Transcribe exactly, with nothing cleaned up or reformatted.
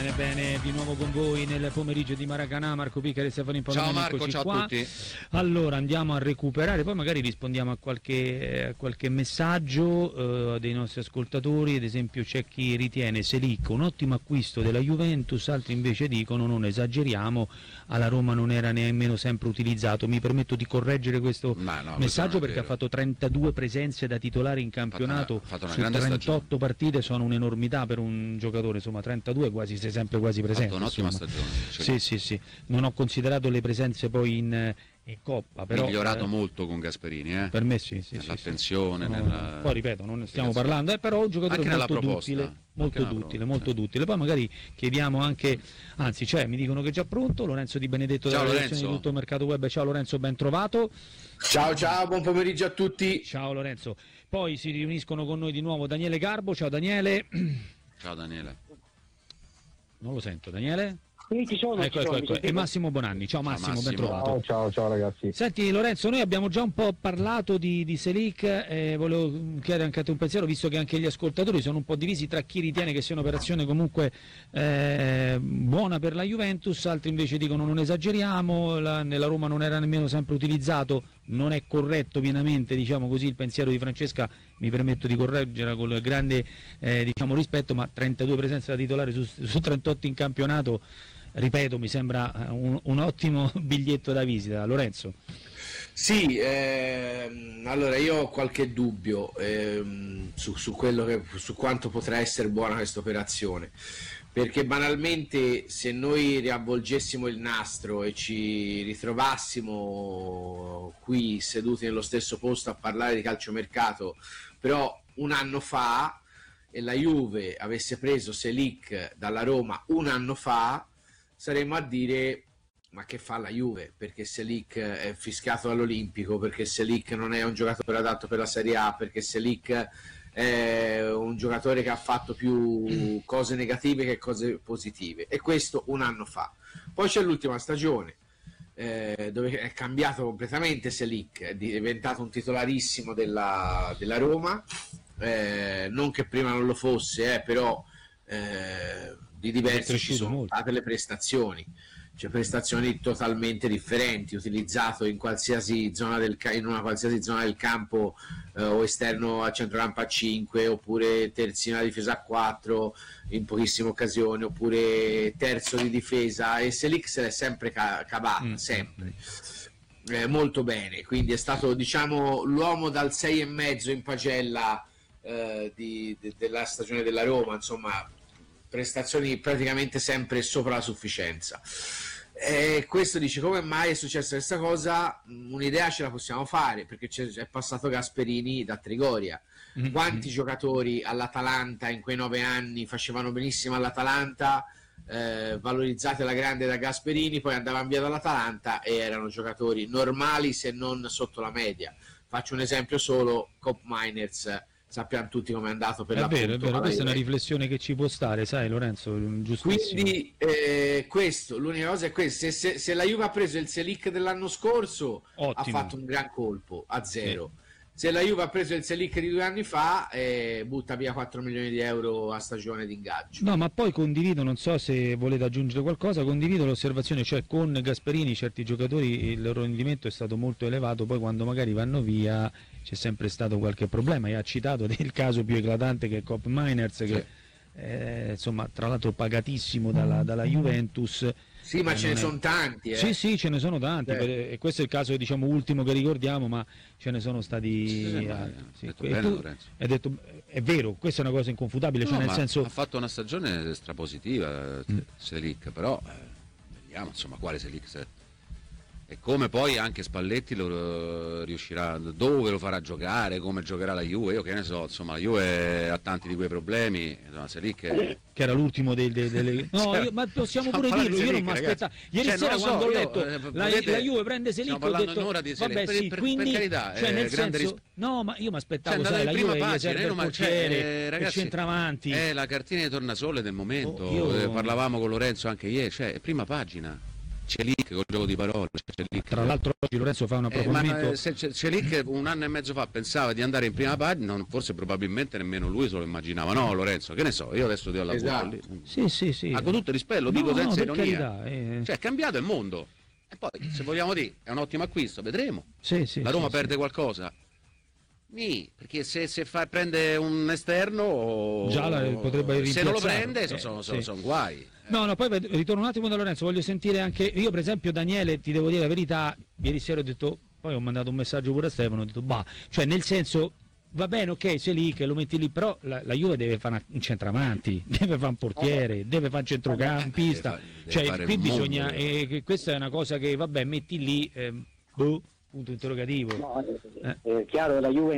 Bene, bene, di nuovo con voi nel pomeriggio di Maracanã, Marco Piccari e Stefano Impallone. Ciao Marco, ciao qua. a tutti. Allora andiamo a recuperare, poi magari rispondiamo a qualche, a qualche messaggio eh, dei nostri ascoltatori. Ad esempio c'è chi ritiene Selic un ottimo acquisto della Juventus, altri invece dicono non esageriamo, alla Roma non era nemmeno sempre utilizzato. Mi permetto di correggere questo no, messaggio perché vero. ha fatto trentadue presenze da titolare in campionato, fatto una, fatto una su grande trentotto stagione. partite, sono un'enormità per un giocatore, insomma trentadue quasi sei sempre quasi presente. Ha fatto un'ottima insomma. stagione. Sì, sì, sì. Non ho considerato le presenze poi in, in Coppa, però migliorato eh, molto con Gasperini, eh? per me sì, sì, nell'attenzione, sì, sì. nella... Poi ripeto, non ne stiamo parlando, eh, però è un giocatore anche molto nella duttile, proposta. molto Anche duttile, nella molto proposta. duttile. Poi magari chiediamo anche, anzi, cioè, mi dicono che è già pronto Lorenzo Di Benedetto Ciao, della redazione Lorenzo. di Tutto il Mercato Web. Ciao Lorenzo, ben trovato. Ciao ciao, buon pomeriggio a tutti. Ciao Lorenzo. Poi si riuniscono con noi di nuovo Daniele Garbo. Ciao Daniele. Ciao Daniele. Non lo sento, Daniele? Sì, ci sono, ecco, ci ecco, sono, ecco. E Massimo Bonanni. Ciao Massimo, Massimo. ben trovato. Ciao, ciao, ciao ragazzi. Senti Lorenzo, noi abbiamo già un po' parlato di, di Selic, eh, volevo chiedere anche a te un pensiero, visto che anche gli ascoltatori sono un po' divisi tra chi ritiene che sia un'operazione comunque eh, buona per la Juventus, altri invece dicono non esageriamo, la, nella Roma non era nemmeno sempre utilizzato, non è corretto pienamente, diciamo così, il pensiero di Francesca, mi permetto di correggere con grande eh, diciamo, rispetto, ma trentadue presenze da titolare su, su trentotto in campionato, ripeto, mi sembra un, un ottimo biglietto da visita. Lorenzo? Sì, ehm, allora io ho qualche dubbio ehm, su, su, quello che, su quanto potrà essere buona questa operazione, perché banalmente se noi riavvolgessimo il nastro e ci ritrovassimo qui seduti nello stesso posto a parlare di calciomercato, però un anno fa, e la Juve avesse preso Selic dalla Roma un anno fa, saremmo a dire ma che fa la Juve, perché Selic è fischiato dall'Olimpico, perché Selic non è un giocatore adatto per la Serie A, perché Selic è un giocatore che ha fatto più cose negative che cose positive, e questo un anno fa. Poi c'è l'ultima stagione eh, dove è cambiato completamente Selic, è diventato un titolarissimo della, della Roma, eh, non che prima non lo fosse, eh, però eh, di diversi ci sono molto. state le prestazioni, cioè prestazioni totalmente differenti, utilizzato in qualsiasi zona del in una qualsiasi zona del campo, eh, o esterno a centrocampo a cinque, oppure terzino a difesa a quattro in pochissime occasioni, oppure terzo di difesa, e Selic se l'è sempre ca- cavata, Mm. sempre eh, molto bene, quindi è stato, diciamo, l'uomo dal sei e mezzo in pagella eh, di, de- della stagione della Roma, insomma prestazioni praticamente sempre sopra la sufficienza. E questo dice: come mai è successa questa cosa? Un'idea ce la possiamo fare, perché c'è, è passato Gasperini da Trigoria. Mm-hmm. Quanti giocatori all'Atalanta in quei nove anni facevano benissimo all'Atalanta, eh, valorizzati alla grande da Gasperini, poi andavano via dall'Atalanta e erano giocatori normali se non sotto la media. Faccio un esempio solo: Cop Miners, sappiamo tutti come è andato per È l'appunto. vero, è vero, questa è una Juve. riflessione che ci può stare, sai Lorenzo, giustissimo. Quindi eh, questo, l'unica cosa è questa: se, se, se la Juve ha preso il Selic dell'anno scorso, Ottimo. ha fatto un gran colpo a zero. Sì. Se la Juve ha preso il Selic di due anni fa, eh, butta via quattro milioni di euro a stagione di ingaggio. No, ma poi condivido, non so se volete aggiungere qualcosa, condivido l'osservazione, cioè con Gasperini certi giocatori il loro rendimento è stato molto elevato, poi quando magari vanno via c'è sempre stato qualche problema, e ha citato il caso più eclatante che è Cop Miners, che Sì. eh, insomma tra l'altro pagatissimo dalla, dalla Juventus. Sì, ma Eh, ce ne non è- sono tanti. Eh. Sì, sì, ce ne sono tanti, Certo. per- e questo è il caso diciamo ultimo che ricordiamo, ma ce ne sono stati Sì, sì, ma altri. ha Sì, detto e bene, tu Lorenzo. hai detto, è vero, questa è una cosa inconfutabile, No, cioè nel ma senso ha fatto una stagione strapositiva Mm. Selic, però eh, vediamo insomma quale Selic se- e come poi anche Spalletti lo eh, riuscirà, dove lo farà giocare, come giocherà la Juve, io che ne so, insomma la Juve ha tanti di quei problemi, insomma, Selic è... che era l'ultimo dei, dei- delle... No, Cioè, io- ma possiamo stiamo pure parlando dirlo, di io non mi Selic, aspettavo. ragazzi. Ieri Cioè, sera non lo so, quando ho io, letto eh, la, vedete, la Juve prende Selic, stiamo ho parlando detto un'ora di Selic, vabbè per- sì, per- quindi per carità, cioè eh, nel grande senso, ris- no, ma io mi aspettavo, Cioè, sai, andate la in prima Juve gli pagina, serve io il non- portiere, cioè, eh, il ragazzi, centravanti. è la cartina di tornasole del momento. Oh, io- Eh, parlavamo con Lorenzo anche ieri, cioè prima pagina. Celic col gioco di parole. Celic. Tra l'altro oggi Lorenzo fa un Eh, ma approfondimento. eh, se Celic un anno e mezzo fa pensava di andare in prima pagina, non- forse probabilmente nemmeno lui se lo immaginava. No, Lorenzo, che ne so, io adesso ti ho la Esatto. butto lì. Sì, sì, sì. Ma con tutto il rispetto, lo No, dico no, senza per ironia. carità, eh. Cioè, è cambiato il mondo. E poi, se vogliamo dire, è un ottimo acquisto, vedremo. Sì, sì, La Roma sì, perde sì. qualcosa? Nì, perché se, se fa, prende un esterno o- Già la- potrebbe se non lo rimpiazzare. prende Eh, sono, sono, sì. sono, sono guai. No, no, poi ved- ritorno un attimo da Lorenzo, voglio sentire anche io, per esempio, Daniele, ti devo dire la verità, ieri sera ho detto, poi ho mandato un messaggio pure a Stefano, ho detto, bah, cioè nel senso, va bene, ok, sei lì, che lo metti lì, però la, la Juve deve fare una- un centravanti, deve fare un portiere, deve fare un centrocampista, Deve fa- deve cioè fare qui un mondo. bisogna, eh, che questa è una cosa che, vabbè, metti lì, eh, boh, punto interrogativo. No, Eh. è, è chiaro che la Juve